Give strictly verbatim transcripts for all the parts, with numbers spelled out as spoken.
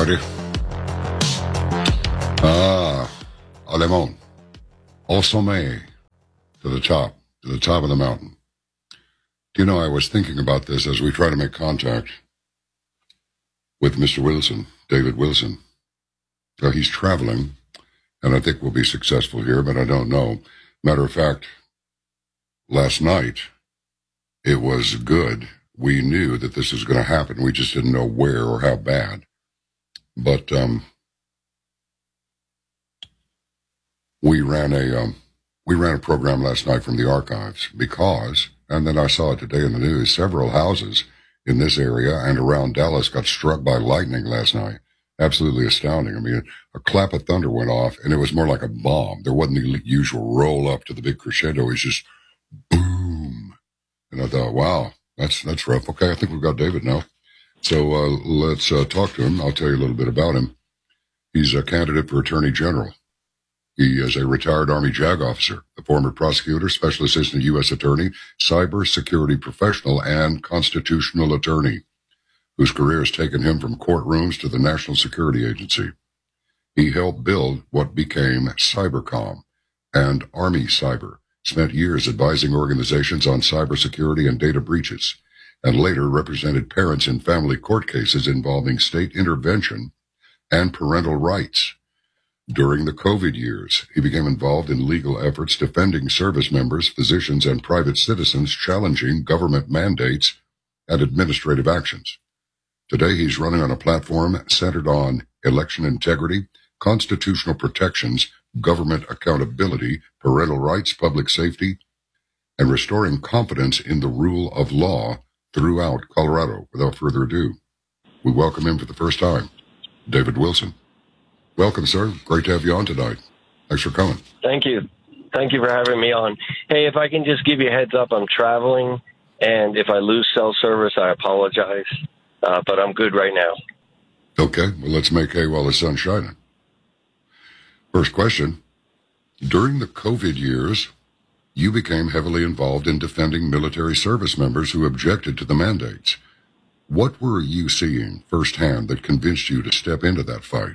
ready? Ah, Alemon. Au sommet. To the top. To the top of the mountain. Do you know, I was thinking about this as we try to make contact with Mister Wilson, David Wilson. So he's traveling, and I think we'll be successful here, but I don't know. Matter of fact, last night, it was good. We knew that this was going to happen. We just didn't know where or how bad. But um, we ran a um, we ran a program last night from the archives because, and then I saw it today in the news, several houses in this area and around Dallas got struck by lightning last night. Absolutely astounding. I mean, a clap of thunder went off, and it was more like a bomb. There wasn't the usual roll up to the big crescendo. It was just boom. And I thought, wow, that's that's rough. Okay, I think we've got David now. So uh, let's uh, talk to him. I'll tell you a little bit about him. He's a candidate for Attorney General. He is a retired Army JAG officer, a former prosecutor, special assistant U S attorney, cyber security professional, and constitutional attorney, whose career has taken him from courtrooms to the National Security Agency. He helped build what became Cybercom and Army Cyber, spent years advising organizations on cybersecurity and data breaches, and later represented parents in family court cases involving state intervention and parental rights. During the COVID years, he became involved in legal efforts defending service members, physicians, and private citizens challenging government mandates and administrative actions. Today, he's running on a platform centered on election integrity, constitutional protections, government accountability, parental rights, public safety, and restoring confidence in the rule of law throughout Colorado. Without further ado, we welcome him for the first time, David Wilson. Welcome, sir. Great to have you on tonight. Thanks for coming. Thank you. Thank you for having me on. Hey, if I can just give you a heads up, I'm traveling, and if I lose cell service, I apologize, uh, but I'm good right now. Okay, well, let's make hay while the sun's shining. First question. During the COVID years, you became heavily involved in defending military service members who objected to the mandates. What were you seeing firsthand that convinced you to step into that fight?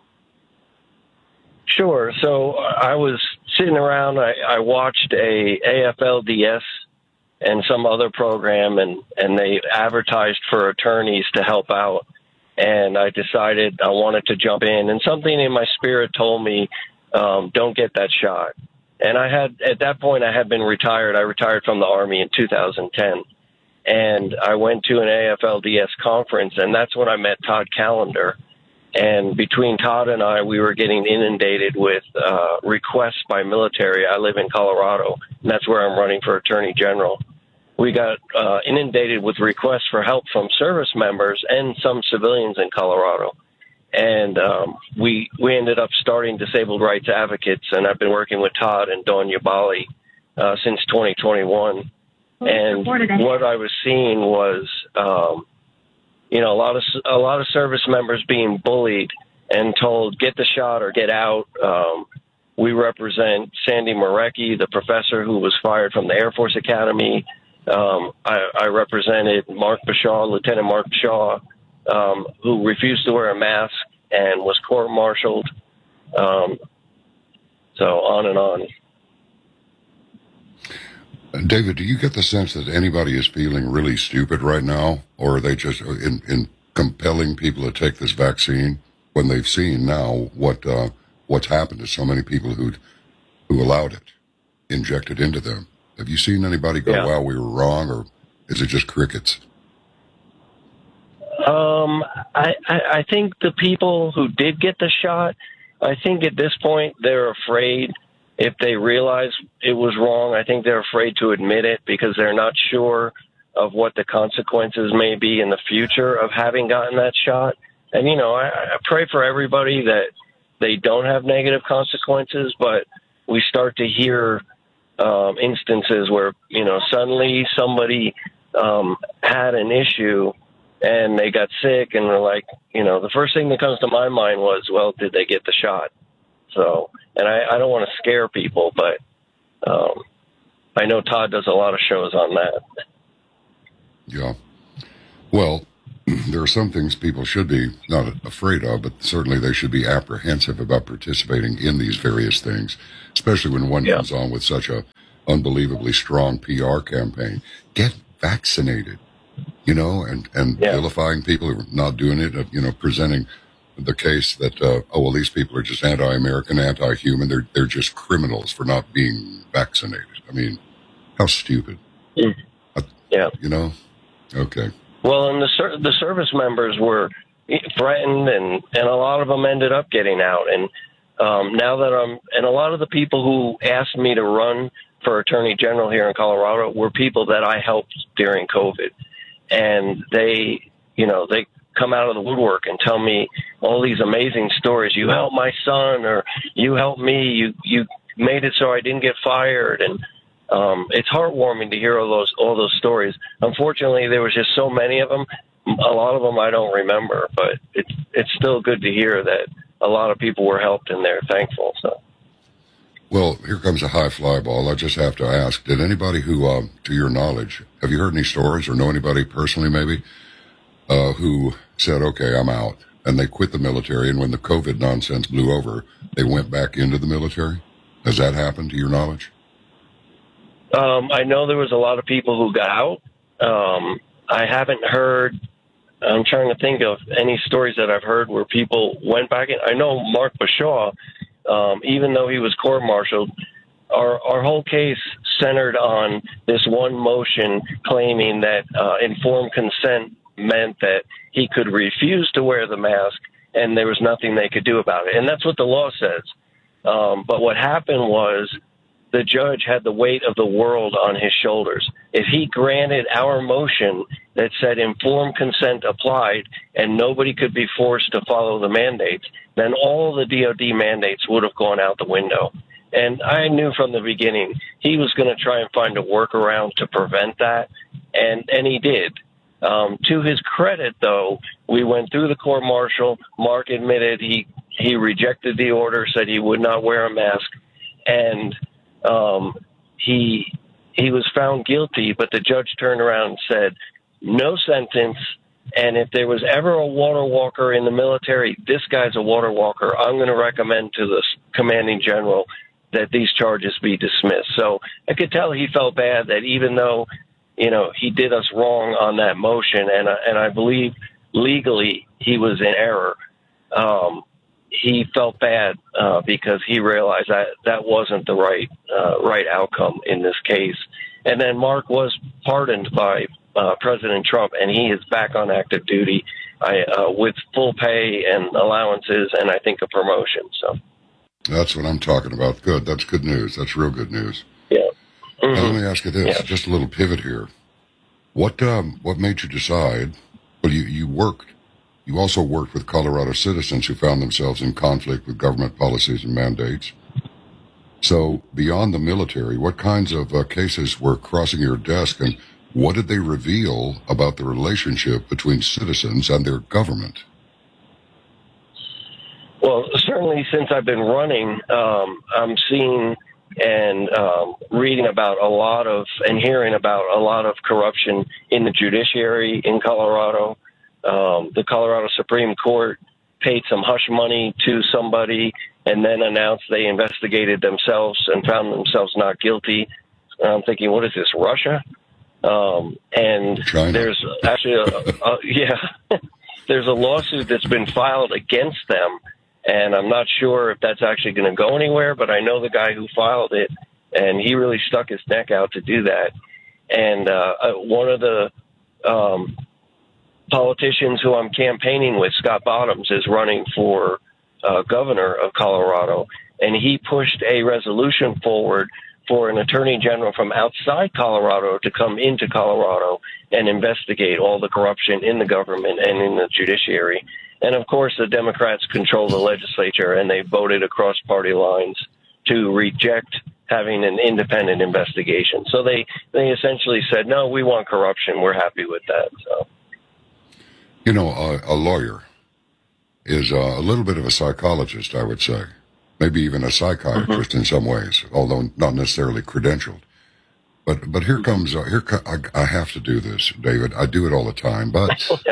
Sure. So I was sitting around, I, I watched a A F L D S and some other program, and, and they advertised for attorneys to help out. And I decided I wanted to jump in, and something in my spirit told me, um, don't get that shot. And I had, at that point, I had been retired. I retired from the Army in two thousand ten. And I went to an A F L D S conference, and that's when I met Todd Callender. And between Todd and I, we were getting inundated with uh, requests by military. I live in Colorado, and that's where I'm running for Attorney General. We got uh, inundated with requests for help from service members and some civilians in Colorado. And um, we we ended up starting Disabled Rights Advocates, and I've been working with Todd and Dawn Yabali uh, since twenty twenty-one. And what I was seeing was, um, you know, a lot of a lot of service members being bullied and told, get the shot or get out. Um, we represent Sandy Marecki, the professor who was fired from the Air Force Academy. Um, I, I represented Mark Bashaw, Lieutenant Mark Bashaw, um, who refused to wear a mask and was court-martialed. Um, so on and on. David, do you get the sense that anybody is feeling really stupid right now, or are they just in, in compelling people to take this vaccine when they've seen now what uh, what's happened to so many people who who allowed it injected into them? Have you seen anybody go, yeah. wow, we were wrong, or is it just crickets? Um, I, I, I think the people who did get the shot, I think at this point they're afraid. If they realize it was wrong, I think they're afraid to admit it because they're not sure of what the consequences may be in the future of having gotten that shot. And, you know, I, I pray for everybody that they don't have negative consequences, but we start to hear um, instances where, you know, suddenly somebody um, had an issue and they got sick and they're like, you know, the first thing that comes to my mind was, well, did they get the shot? So, and I, I don't want to scare people, but um, I know Todd does a lot of shows on that. Yeah. Well, there are some things people should be not afraid of, but certainly they should be apprehensive about participating in these various things, especially when one Yeah. comes on with such a unbelievably strong P R campaign. Get vaccinated, you know, and, and Yeah. vilifying people who are not doing it, uh, you know, presenting the case that, uh, oh, well, these people are just anti-American, anti-human. They're, they're just criminals for not being vaccinated. I mean, how stupid. Mm. Uh, Yeah. You know? Okay. Well, and the ser- the service members were threatened, and, and a lot of them ended up getting out. And um, now that I'm, and a lot of the people who asked me to run for Attorney General here in Colorado were people that I helped during COVID, and they, you know, they come out of the woodwork and tell me all these amazing stories. You helped my son, or you helped me. You you made it so I didn't get fired, and Um, it's heartwarming to hear all those all those stories. Unfortunately, there was just so many of them. A lot of them I don't remember, but it's it's still good to hear that a lot of people were helped and they're thankful. So, well, here comes a high fly ball. I just have to ask: did anybody who, uh, to your knowledge, have you heard any stories or know anybody personally, maybe, uh, who said, "Okay, I'm out," and they quit the military, and when the COVID nonsense blew over, they went back into the military? Has that happened to your knowledge? um, I know there was a lot of people who got out. Um, I haven't heard. I'm trying to think of any stories that I've heard where people went back in. I know Mark Bashaw, um, even though he was court-martialed, our, our whole case centered on this one motion claiming that uh, informed consent meant that he could refuse to wear the mask and there was nothing they could do about it. And that's what the law says. Um, but what happened was the judge had the weight of the world on his shoulders. If he granted our motion that said informed consent applied and nobody could be forced to follow the mandates, then all the D O D mandates would have gone out the window. And I knew from the beginning he was going to try and find a workaround to prevent that, and, and he did. Um, to his credit, though, we went through the court-martial. Mark admitted he, he rejected the order, said he would not wear a mask, and um, he he was found guilty, but the judge turned around and said, no sentence, and if there was ever a water walker in the military, this guy's a water walker. I'm going to recommend to the commanding general that these charges be dismissed. So I could tell he felt bad that even though, you know, he did us wrong on that motion, and, and I believe legally he was in error, um, he felt bad uh, because he realized that that wasn't the right uh, right outcome in this case. And then Mark was pardoned by uh, President Trump, and he is back on active duty I, uh, with full pay and allowances, and I think a promotion. So that's what I'm talking about. Good. That's good news. That's real good news. Yeah. Mm-hmm. Now, let me ask you this, Yeah. just a little pivot here. What um, what made you decide, well, you, you worked, you also worked with Colorado citizens who found themselves in conflict with government policies and mandates. So beyond the military, what kinds of uh, cases were crossing your desk, and what did they reveal about the relationship between citizens and their government? Well, certainly since I've been running, um, I'm seeing and um, reading about a lot of and hearing about a lot of corruption in the judiciary in Colorado. Um, the Colorado Supreme Court paid some hush money to somebody and then announced they investigated themselves and found themselves not guilty. I'm thinking, what is this, Russia? Um, and China. There's actually, a, a, yeah, there's a lawsuit that's been filed against them. And I'm not sure if that's actually going to go anywhere, but I know the guy who filed it, and he really stuck his neck out to do that. And uh, one of the um, politicians who I'm campaigning with, Scott Bottoms, is running for uh, governor of Colorado, and he pushed a resolution forward for an attorney general from outside Colorado to come into Colorado and investigate all the corruption in the government and in the judiciary. And, of course, the Democrats control the legislature, and they voted across party lines to reject having an independent investigation. So they, they essentially said, no, we want corruption. We're happy with that. So, You know, a, a lawyer is uh, a little bit of a psychologist, I would say. Maybe even a psychiatrist mm-hmm. in some ways, although not necessarily credentialed. But but here comes, uh, here co- I, I have to do this, David. I do it all the time, but okay.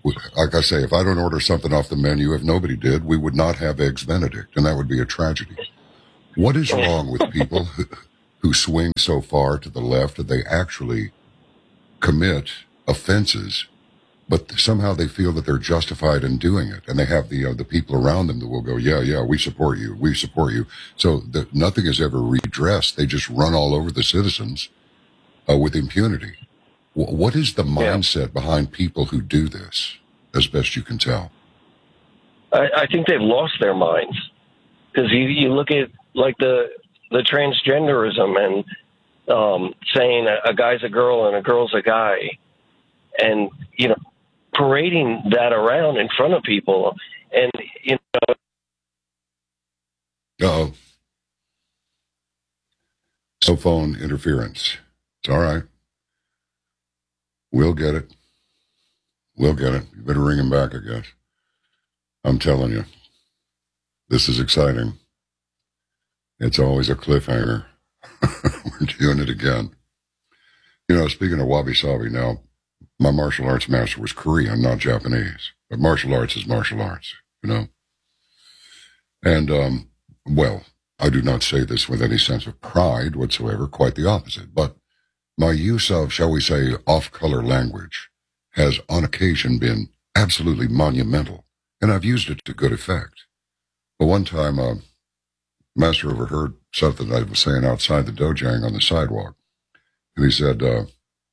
Like I say, if I don't order something off the menu, if nobody did, we would not have Eggs Benedict, and that would be a tragedy. What is wrong with people who, who swing so far to the left that they actually commit offenses, but somehow they feel that they're justified in doing it, and they have the uh, the people around them that will go, yeah, yeah, we support you, we support you. So that nothing is ever redressed. They just run all over the citizens uh, with impunity. W- what is the mindset yeah. behind people who do this, as best you can tell? I, I think they've lost their minds, because you, you look at like the the transgenderism and um, saying a, a guy's a girl and a girl's a guy, and you know, parading that around in front of people, and you know. Uh-oh. Cell phone interference. It's all right. We'll get it. We'll get it. You better ring him back, I guess. I'm telling you, this is exciting. It's always a cliffhanger. We're doing it again. You know, speaking of wabi-sabi now, my martial arts master was Korean, not Japanese. But martial arts is martial arts, you know. And, um, well, I do not say this with any sense of pride whatsoever, quite the opposite. But my use of, shall we say, off-color language has on occasion been absolutely monumental, and I've used it to good effect. But one time, uh, Master overheard something I was saying outside the dojang on the sidewalk, and he said, uh,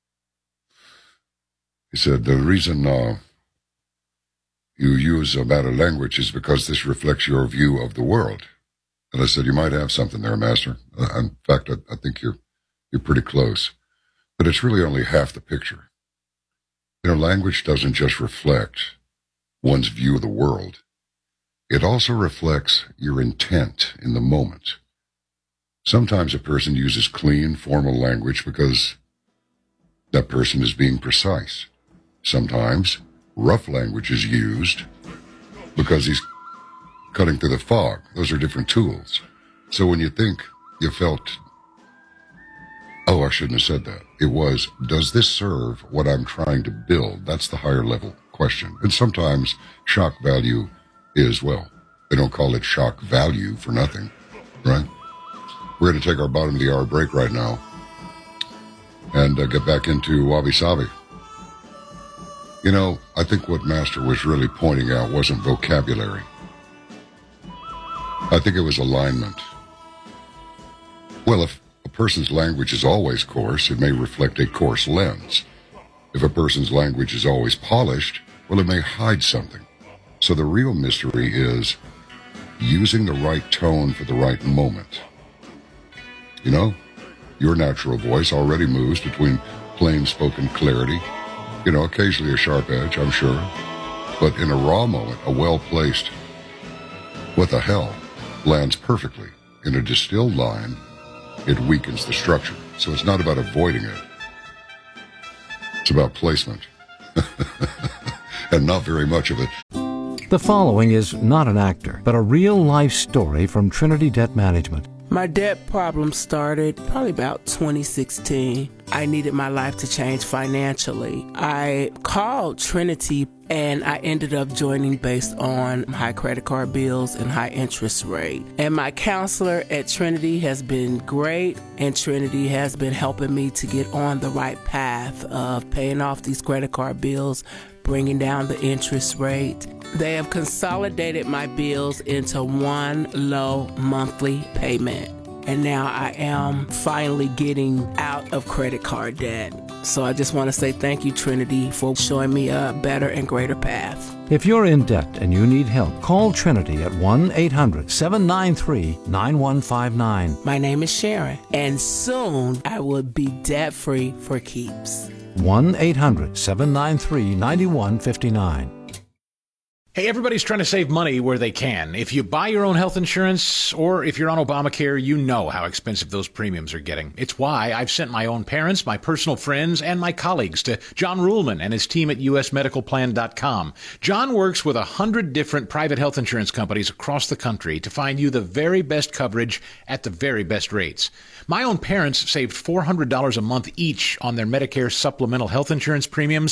he said, the reason uh, you use a bad language is because this reflects your view of the world. And I said, you might have something there, Master. Uh, in fact, I, I think you're you're pretty close. But it's really only half the picture. You know, language doesn't just reflect one's view of the world. It also reflects your intent in the moment. Sometimes a person uses clean, formal language because that person is being precise. Sometimes rough language is used because he's cutting through the fog. Those are different tools. So when you think you felt, oh, I shouldn't have said that, it was, does this serve what I'm trying to build? That's the higher level question. And sometimes shock value is, well, they don't call it shock value for nothing, right? We're going to take our bottom of the hour break right now and uh, get back into wabi-sabi. You know, I think what Master was really pointing out wasn't vocabulary. I think it was alignment. Well, if a person's language is always coarse, it may reflect a coarse lens. If a person's language is always polished, well, it may hide something. So the real mystery is using the right tone for the right moment. You know, your natural voice already moves between plain-spoken clarity, you know, occasionally a sharp edge, I'm sure. But in a raw moment, a well-placed, what the hell, lands perfectly. In a distilled line, it weakens the structure. So it's not about avoiding it. It's about placement. And not very much of it. The following is not an actor, but a real-life story from Trinity Debt Management. My debt problem started probably about twenty sixteen. I needed my life to change financially. I called Trinity and I ended up joining based on high credit card bills and high interest rate. And my counselor at Trinity has been great, and Trinity has been helping me to get on the right path of paying off these credit card bills, bringing down the interest rate. They have consolidated my bills into one low monthly payment. And now I am finally getting out of credit card debt. So I just want to say thank you, Trinity, for showing me a better and greater path. If you're in debt and you need help, call Trinity at one eight hundred seven nine three nine one five nine. My name is Sharon, and soon I will be debt-free for keeps. one eight hundred seven nine three nine one five nine. Hey, everybody's trying to save money where they can. If you buy your own health insurance or if you're on Obamacare, you know how expensive those premiums are getting. It's why I've sent my own parents, my personal friends, and my colleagues to John Ruhlman and his team at U S medical plan dot com. John works with a hundred different private health insurance companies across the country to find you the very best coverage at the very best rates. My own parents saved four hundred dollars a month each on their Medicare supplemental health insurance premiums.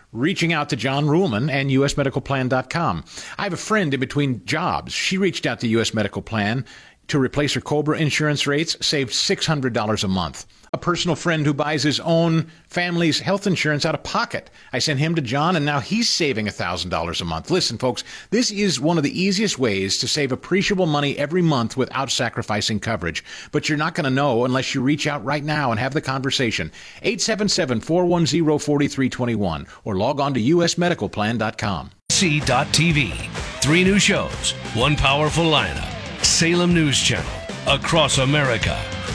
reaching out to John Ruhlman and U S medical plan dot com. I have a friend in between jobs. She reached out to U S Medical Plan to replace her COBRA insurance rates, saved six hundred dollars a month. A personal friend who buys his own family's health insurance out of pocket. I sent him to John, and now he's saving one thousand dollars a month. Listen, folks, this is one of the easiest ways to save appreciable money every month without sacrificing coverage. But you're not going to know unless you reach out right now and have the conversation. eight seven seven, four one zero, four three two one or log on to U S medical plan dot com. C dot T V. Three new shows, one powerful lineup. Salem News Channel, across America.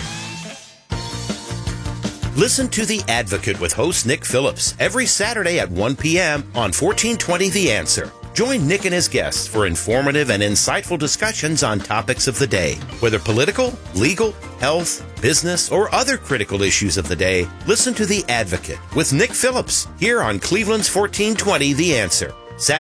Listen to The Advocate with host Nick Phillips every Saturday at one p.m. on fourteen twenty The Answer. Join Nick and his guests for informative and insightful discussions on topics of the day. Whether political, legal, health, business, or other critical issues of the day, listen to The Advocate with Nick Phillips here on Cleveland's fourteen twenty The Answer. Sa-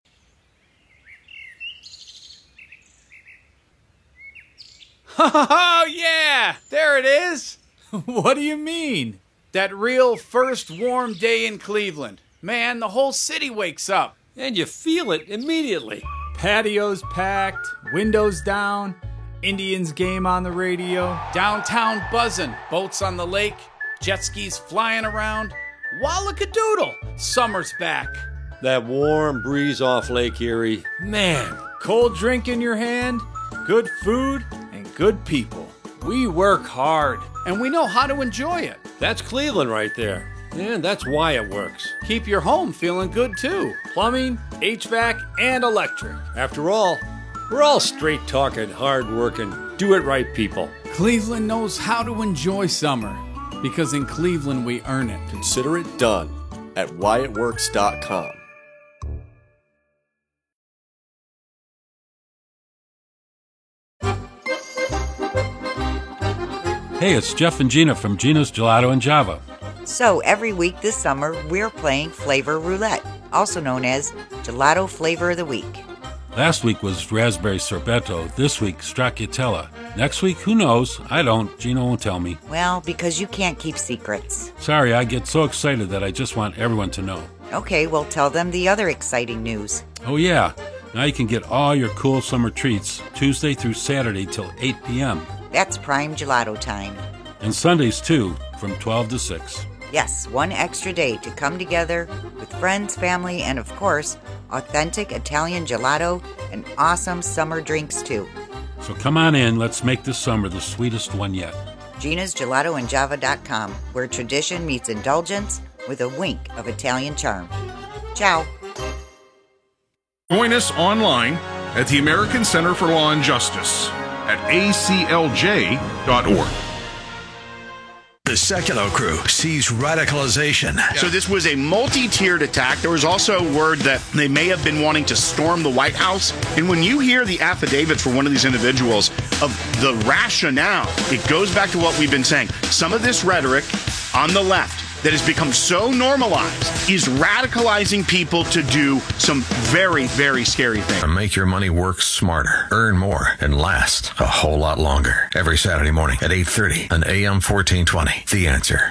Oh, yeah! There it is! What do you mean? That real first warm day in Cleveland. Man, the whole city wakes up. And you feel it immediately. Patios packed, windows down, Indians game on the radio. Downtown buzzing, boats on the lake, jet skis flying around. Wallakadoodle! Summer's back. That warm breeze off Lake Erie. Man, cold drink in your hand, good food, and good people. We work hard, and we know how to enjoy it. That's Cleveland right there. And that's why it works. Keep your home feeling good, too. Plumbing, H V A C, and electric. After all, we're all straight-talking, hard-working, do-it-right people. Cleveland knows how to enjoy summer, because in Cleveland we earn it. Consider it done at why it works dot com. Hey, it's Jeff and Gina from Gina's Gelato and Java. So every week this summer, we're playing Flavor Roulette, also known as Gelato Flavor of the Week. Last week was Raspberry Sorbetto. This week, Stracciatella. Next week, who knows? I don't. Gina won't tell me. Well, because you can't keep secrets. Sorry, I get so excited that I just want everyone to know. Okay, well, tell them the other exciting news. Oh, yeah. Now you can get all your cool summer treats Tuesday through Saturday till eight p.m. That's prime gelato time. And Sundays, too, from twelve to six. Yes, one extra day to come together with friends, family, and of course, authentic Italian gelato and awesome summer drinks, too. So come on in, let's make this summer the sweetest one yet. Gina's Gelato and Java dot com, where tradition meets indulgence with a wink of Italian charm. Ciao. Join us online at the American Center for Law and Justice at A C L J dot org. The Sekulow crew sees radicalization. Yeah. So this was a multi-tiered attack. There was also word that they may have been wanting to storm the White House. And when you hear the affidavits for one of these individuals of the rationale, it goes back to what we've been saying. Some of this rhetoric on the left that has become so normalized is radicalizing people to do some very, very scary things. Make your money work smarter, earn more, and last a whole lot longer. Every Saturday morning at eight thirty on A M fourteen twenty. The Answer.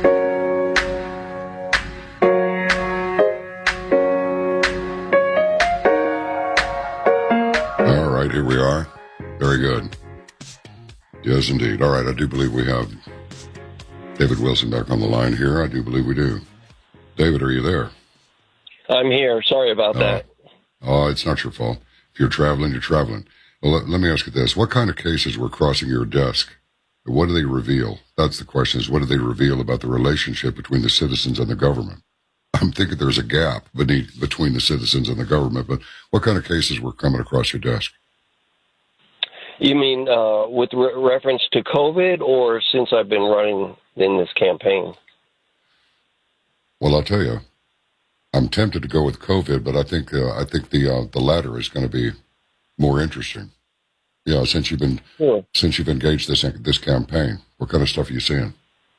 All right, here we are. Very good. Yes, indeed. All right, I do believe we have David Wilson back on the line here. I do believe we do. David, are you there? I'm here. Sorry about oh. that. Oh, it's not your fault. If you're traveling, you're traveling. Well, let, let me ask you this. What kind of cases were crossing your desk? What do they reveal? That's the question, is what do they reveal about the relationship between the citizens and the government? I'm thinking there's a gap beneath, between the citizens and the government, but what kind of cases were coming across your desk? You mean uh, with re- reference to COVID, or since I've been running in this campaign? Well, I'll tell you, I'm tempted to go with COVID, but I think uh, I think the uh, the latter is going to be more interesting. Yeah, since you've been sure. since you've engaged this this campaign, what kind of stuff are you seeing?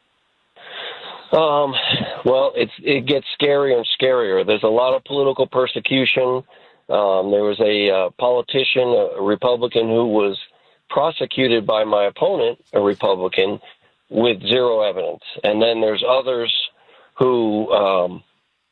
Um, well, it's it gets scarier and scarier. There's a lot of political persecution. Um, there was a uh, politician, a Republican, who was prosecuted by my opponent, a Republican, with zero evidence. And then there's others who um,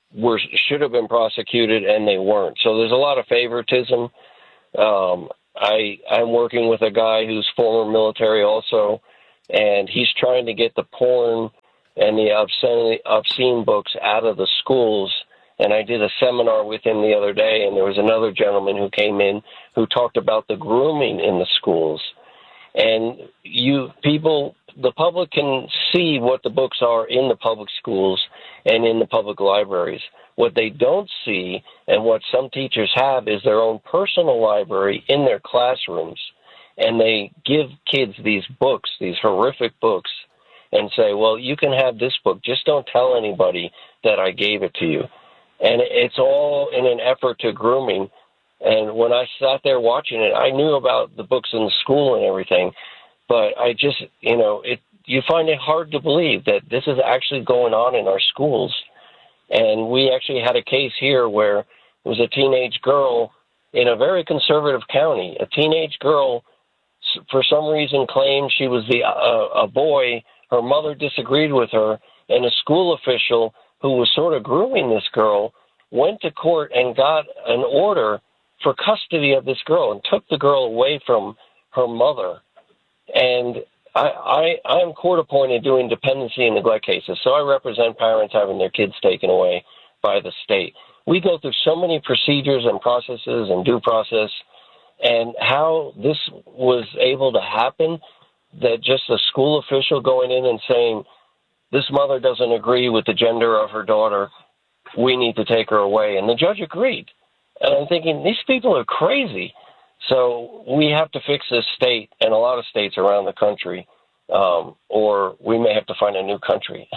were should have been prosecuted and they weren't. So there's a lot of favoritism. Um, I I'm working with a guy who's former military also, and he's trying to get the porn and the obscene obscene books out of the schools. And I did a seminar with him the other day, and there was another gentleman who came in who talked about the grooming in the schools. And you people, the public can see what the books are in the public schools and in the public libraries. What they don't see, and what some teachers have, is their own personal library in their classrooms. And they give kids these books, these horrific books, and say, well, you can have this book. Just don't tell anybody that I gave it to you. And it's all in an effort to grooming. And when I sat there watching it, I knew about the books in the school and everything, but I just, you know, it you find it hard to believe that this is actually going on in our schools. And we actually had a case here where it was a teenage girl in a very conservative county. A teenage girl, for some reason, claimed she was the uh, a boy. Her mother disagreed with her, and a school official who was sort of grooming this girl went to court and got an order for custody of this girl and took the girl away from her mother. And I, I, I'm court appointed doing dependency and neglect cases, so I represent parents having their kids taken away by the state. We go through so many procedures and processes and due process, and how this was able to happen, that just a school official going in and saying, this mother doesn't agree with the gender of her daughter, we need to take her away. And the judge agreed. And I'm thinking, these people are crazy. So we have to fix this state and a lot of states around the country, um, or we may have to find a new country.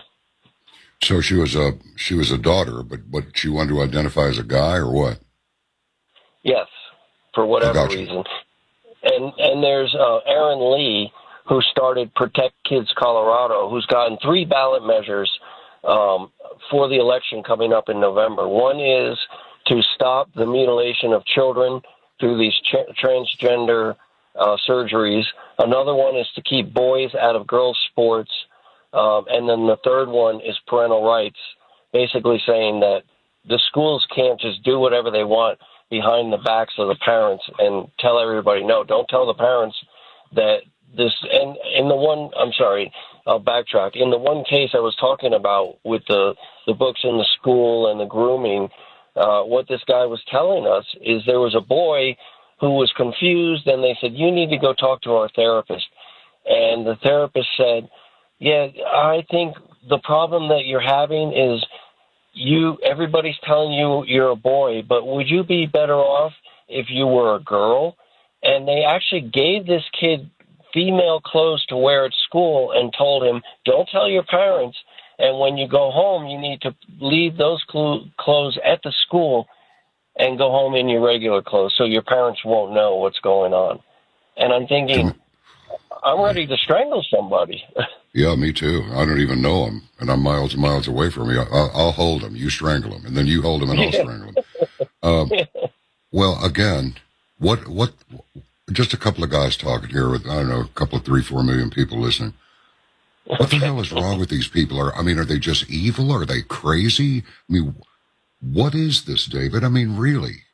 So she was a she was a daughter, but but she wanted to identify as a guy or what? Yes, for whatever reason. And and there's uh, Aaron Lee, who started Protect Kids Colorado, who's gotten three ballot measures um, for the election coming up in November. One is to stop the mutilation of children through these ch- transgender uh, surgeries. Another one is to keep boys out of girls' sports. Um, and then the third one is parental rights, basically saying that the schools can't just do whatever they want behind the backs of the parents and tell everybody, no, don't tell the parents that this. And in the one, I'm sorry, I'll backtrack. In the one case I was talking about with the, the books in the school and the grooming, uh, what this guy was telling us is there was a boy who was confused, and they said, you need to go talk to our therapist. And the therapist said, yeah, I think the problem that you're having is you. Everybody's telling you you're a boy, but would you be better off if you were a girl? And they actually gave this kid female clothes to wear at school and told him, don't tell your parents, and when you go home, you need to leave those cl- clothes at the school and go home in your regular clothes so your parents won't know what's going on. And I'm thinking, I'm ready to strangle somebody. Yeah, me too. I don't even know him, and I'm miles and miles away from you. I'll, I'll hold him. You strangle him, and then you hold him, and I'll Yeah. strangle him. Um, well, again, what what? Just a couple of guys talking here with, I don't know, a couple of three, four million people listening. What the hell is wrong with these people? Are I mean, are they just evil? Are they crazy? I mean, what is this, David? I mean, really?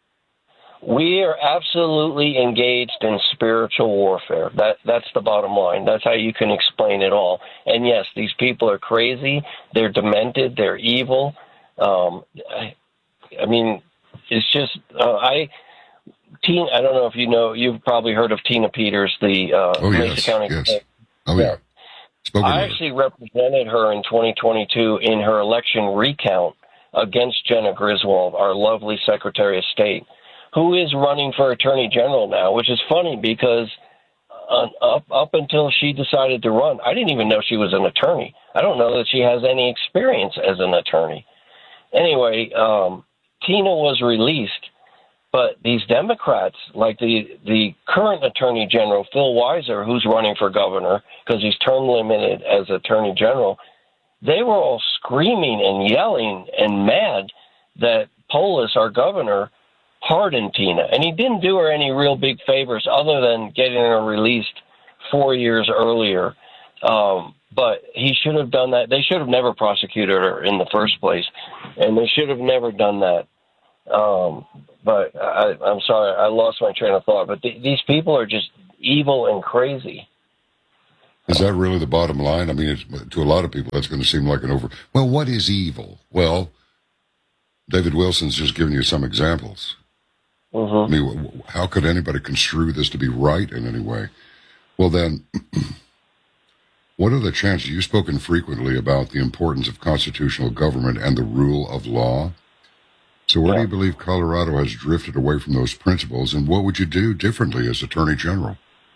We are absolutely engaged in spiritual warfare. That that's the bottom line. That's how you can explain it all. And yes, these people are crazy. They're demented. They're evil. Um, I, I mean, it's just uh, I. Teen, I don't know if you know. You've probably heard of Tina Peters, the uh, Oh, Mesa yes, County. yes. Oh, yeah. Spoken I word. actually represented her in twenty twenty-two in her election recount against Jenna Griswold, our lovely Secretary of State, who is running for Attorney General now, which is funny because uh, up up until she decided to run, I didn't even know she was an attorney. I don't know that she has any experience as an attorney. Anyway, um, Tina was released, but these Democrats, like the, the current Attorney General, Phil Weiser, who's running for governor because he's term limited as Attorney General, they were all screaming and yelling and mad that Polis, our governor, pardoned Tina. And he didn't do her any real big favors other than getting her released four years earlier. Um, but he should have done that. They should have never prosecuted her in the first place, and they should have never done that. Um, but I, I'm sorry, I lost my train of thought. But th- these people are just evil and crazy. Is that really the bottom line? I mean, it's, to a lot of people, that's going to seem like an over... Well, what is evil? Well, David Wilson's just giving you some examples. Mm-hmm. I mean, how could anybody construe this to be right in any way? Well, then, what are the chances? You've spoken frequently about the importance of constitutional government and the rule of law. So where yeah. do you believe Colorado has drifted away from those principles, and what would you do differently as Attorney General?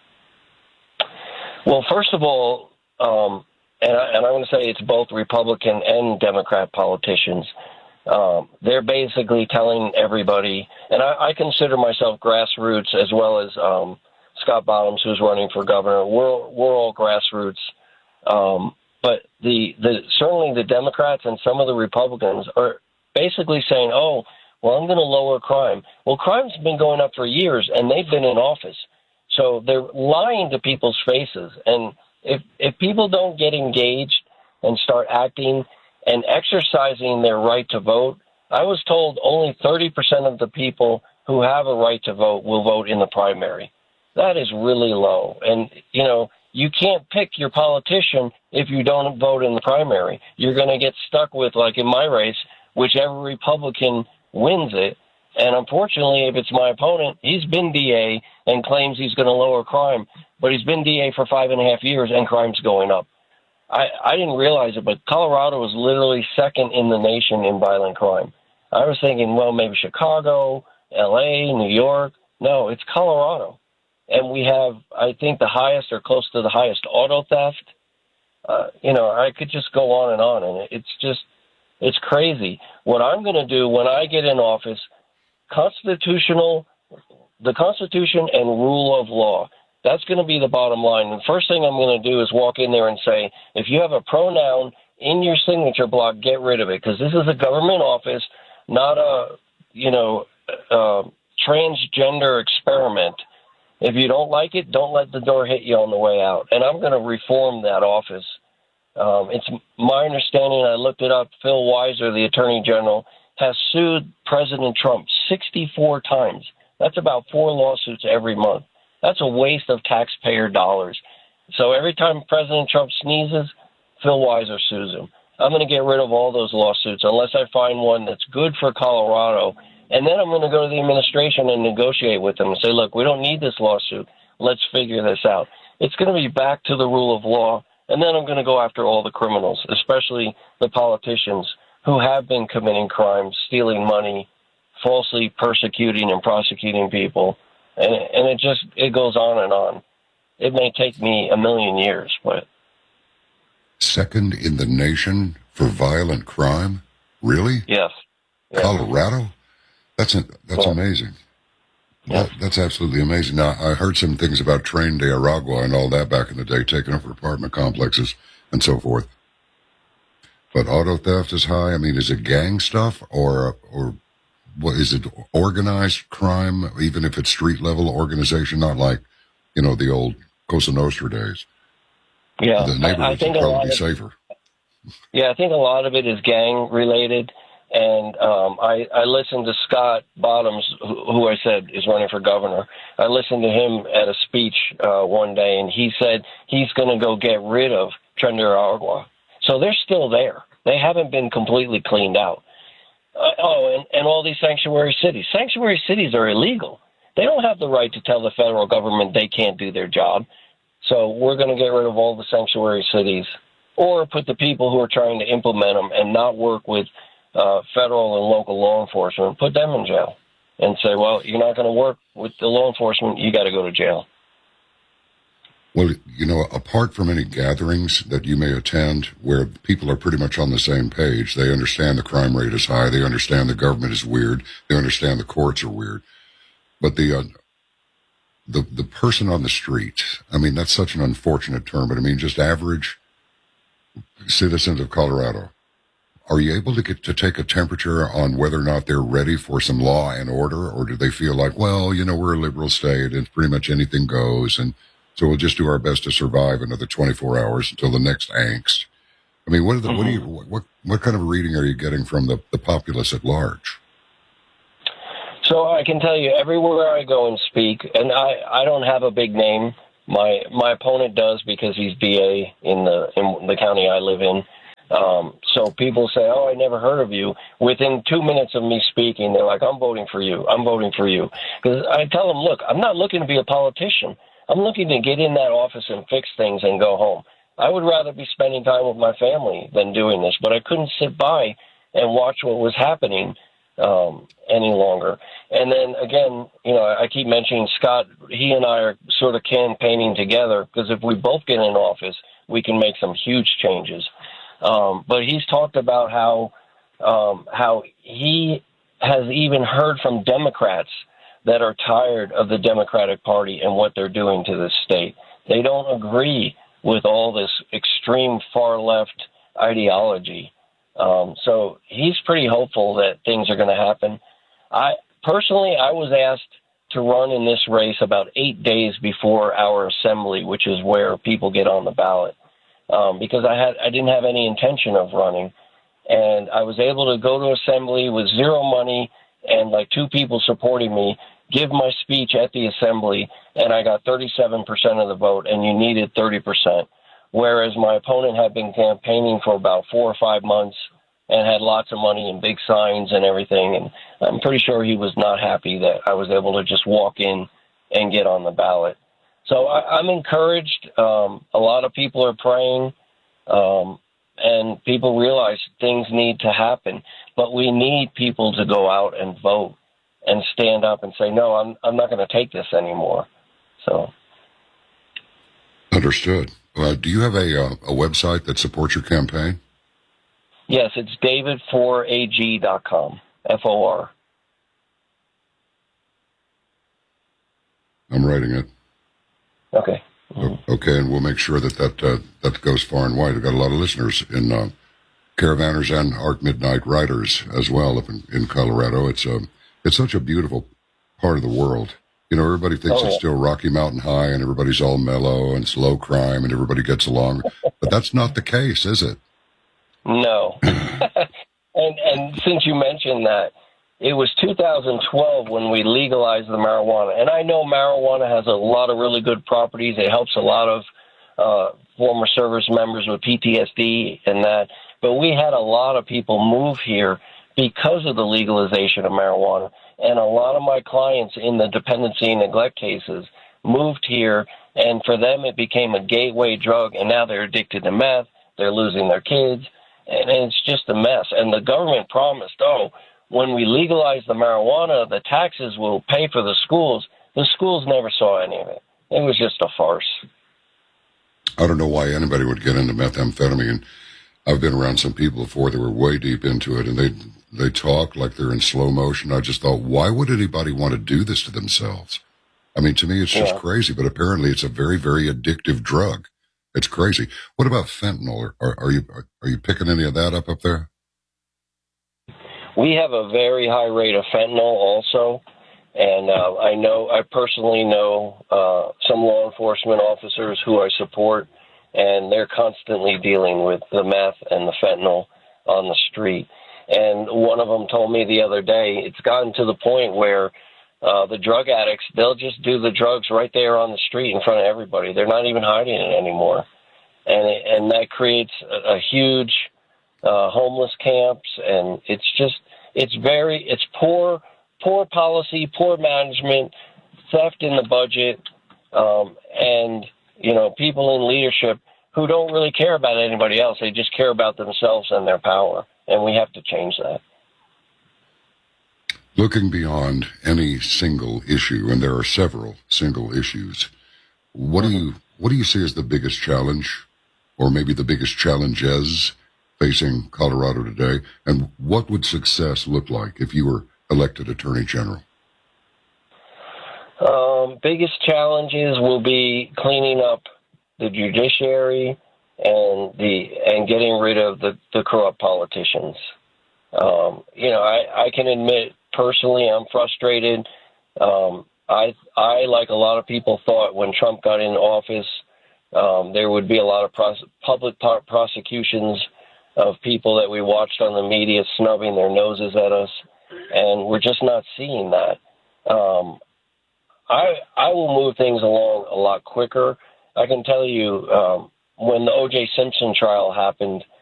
Well, first of all, um, and, I, and I'm going to say it's both Republican and Democrat politicians. Um, they're basically telling everybody, and I, I consider myself grassroots as well as um, Scott Bottoms, who's running for governor. We're we're all grassroots, um, but the the certainly the Democrats and some of the Republicans are basically saying, "Oh, well, I'm going to lower crime." Well, crime's been going up for years, and they've been in office. So they're lying to people's faces. And if if people don't get engaged and start acting and exercising their right to vote, I was told only thirty percent of the people who have a right to vote will vote in the primary. That is really low. And, you know, you can't pick your politician if you don't vote in the primary. You're going to get stuck with, like in my race, whichever Republican wins it. And unfortunately, if it's my opponent, he's been D A and claims he's going to lower crime, but he's been D A for five and a half years and crime's going up. I, I didn't realize it, but Colorado is literally second in the nation in violent crime. I was thinking, well, maybe Chicago, L A, New York. No, it's Colorado. And we have, I think, the highest or close to the highest auto theft. Uh, you know, I could just go on and on, and it's just, it's crazy. What I'm going to do when I get in office, constitutional, the Constitution and rule of law, that's going to be the bottom line. The first thing I'm going to do is walk in there and say, if you have a pronoun in your signature block, get rid of it, because this is a government office, not a, you know, uh, transgender experiment. If you don't like it, don't let the door hit you on the way out. And I'm going to reform that office. Um, it's my understanding, I looked it up, Phil Weiser, the Attorney General, has sued President Trump sixty-four times. That's about four lawsuits every month. That's a waste of taxpayer dollars. So every time President Trump sneezes, Phil Weiser sues him. I'm going to get rid of all those lawsuits unless I find one that's good for Colorado. And then I'm going to go to the administration and negotiate with them and say, look, we don't need this lawsuit. Let's figure this out. It's going to be back to the rule of law. And then I'm going to go after all the criminals, especially the politicians who have been committing crimes, stealing money, falsely persecuting and prosecuting people. And, and it just, it goes on and on. It may take me a million years, but. Second in the nation for violent crime? Really? Yes. yes. Colorado? That's a, that's yeah. amazing. Yeah. That, that's absolutely amazing. Now, I heard some things about Tren de Aragua and all that back in the day, taking over apartment complexes and so forth. But auto theft is high. I mean, is it gang stuff or or what is it? Organized crime, even if it's street level organization, not like, you know, the old Cosa Nostra days. Yeah, the neighborhoods I, I think would probably a lot be of, safer. Yeah, I think a lot of it is gang related. And um, I, I listened to Scott Bottoms, who, who I said is running for governor. I listened to him at a speech uh, one day, and he said he's going to go get rid of Tren de Aragua. So they're still there. They haven't been completely cleaned out. Uh, oh, and, and all these sanctuary cities. Sanctuary cities are illegal. They don't have the right to tell the federal government they can't do their job. So we're going to get rid of all the sanctuary cities or put the people who are trying to implement them and not work with Uh, federal and local law enforcement, put them in jail and say, well, you're not going to work with the law enforcement, you got to go to jail. Well, you know, apart from any gatherings that you may attend where people are pretty much on the same page, they understand the crime rate is high, they understand the government is weird, they understand the courts are weird. But the uh, the the person on the street, I mean, that's such an unfortunate term, but I mean, just average citizens of Colorado, are you able to get to take a temperature on whether or not they're ready for some law and order, or do they feel like, well, you know, we're a liberal state and pretty much anything goes, and So we'll just do our best to survive another twenty-four hours until the next angst. I mean, what, are the, mm-hmm. what do you, what, what kind of reading are you getting from the, the populace at large? So I can tell you, everywhere I go and speak, and I, I don't have a big name. My my opponent does because he's B A in the in the county I live in. Um, so people say, "Oh, I never heard of you." Within two minutes of me speaking, they're like, "I'm voting for you. I'm voting for you." Because I tell them, "Look, I'm not looking to be a politician. I'm looking to get in that office and fix things and go home. I would rather be spending time with my family than doing this, but I couldn't sit by and watch what was happening um, any longer." And then again, you know, I keep mentioning Scott. He and I are sort of campaigning together because if we both get in office, we can make some huge changes. Um, but he's talked about how um, how he has even heard from Democrats that are tired of the Democratic Party and what they're doing to this state. They don't agree with all this extreme far-left ideology. Um, so he's pretty hopeful that things are going to happen. I personally, I was asked to run in this race about eight days before our assembly, which is where people get on the ballot, um, because I had I didn't have any intention of running. And I was able to go to assembly with zero money and like two people supporting me, give my speech at the assembly, and I got thirty-seven percent of the vote, and you needed thirty percent. Whereas my opponent had been campaigning for about four or five months and had lots of money and big signs and everything. And I'm pretty sure he was not happy that I was able to just walk in and get on the ballot. So I, I'm encouraged. Um, a lot of people are praying, um, and people realize things need to happen. But we need people to go out and vote and stand up and say, no, I'm I'm not going to take this anymore. So, understood. Uh, do you have a uh, a website that supports your campaign? Yes, it's david for a g dot com, F O R. I'm writing it. Okay. Mm-hmm. Okay, and we'll make sure that that, uh, that goes far and wide. We've got a lot of listeners in uh, Caravanners and Arc Midnight Riders as well up in, in Colorado. It's um, it's such a beautiful part of the world. You know, everybody thinks oh, yeah. it's still Rocky Mountain High and everybody's all mellow and slow crime and everybody gets along. But that's not the case, is it? No. and and since you mentioned that, it was two thousand twelve when we legalized the marijuana. And I know marijuana has a lot of really good properties. It helps a lot of uh, former service members with P T S D and that. But we had a lot of people move here because of the legalization of marijuana. And a lot of my clients in the dependency and neglect cases moved here, and for them it became a gateway drug, and now they're addicted to meth, they're losing their kids, and it's just a mess. And the government promised, oh, when we legalize the marijuana, the taxes will pay for the schools. The schools never saw any of it. It was just a farce. I don't know why anybody would get into methamphetamine. I've been around some people before that were way deep into it, and they they talk like they're in slow motion. I just thought, why would anybody want to do this to themselves? I mean, to me, it's just yeah. crazy, but apparently it's a very, very addictive drug. It's crazy. What about fentanyl? Are, are you are you picking any of that up up there? We have a very high rate of fentanyl also, and uh, I know I personally know uh, some law enforcement officers who I support, and they're constantly dealing with the meth and the fentanyl on the street. And one of them told me the other day, it's gotten to the point where uh, the drug addicts, they'll just do the drugs right there on the street in front of everybody. They're not even hiding it anymore. And it, and that creates a, a huge uh, homeless camps, and it's just, it's very, it's poor, poor policy, poor management, theft in the budget, um, and, you know, people in leadership who don't really care about anybody else. They just care about themselves and their power. And we have to change that. Looking beyond any single issue, and there are several single issues, what do you what do you see as the biggest challenge, or maybe the biggest challenges facing Colorado today? And what would success look like if you were elected Attorney General? Um, biggest challenges will be cleaning up the judiciary and the and getting rid of the, the corrupt politicians. Um, you know, I, I can admit personally I'm frustrated. Um, I, I, like a lot of people, thought when Trump got in office, um, there would be a lot of pros- public pro- prosecutions of people that we watched on the media snubbing their noses at us, and we're just not seeing that. Um, I I will move things along a lot quicker. I can tell you, um, when the O J Simpson trial happened,